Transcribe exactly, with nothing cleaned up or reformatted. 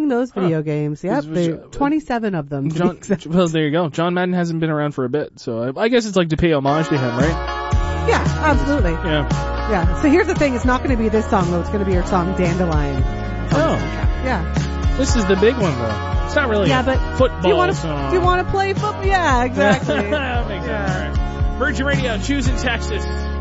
playing those video Huh. games. Yep, Was- was- there- twenty-seven of them. to be John, exact. well, there you go. John Madden hasn't been around for a bit, so I, I guess it's like to pay homage to him, right? Yeah, absolutely. Yeah. Yeah. So here's the thing: it's not going to be this song, though. It's going to be her song "Dandelion." Oh. Yeah. This is the big one, though. It's not really Yeah, a but football do you want to song. do you want to play football? Yeah, exactly. that makes sense. Yeah. All right. Virgin Radio, choosing Texas.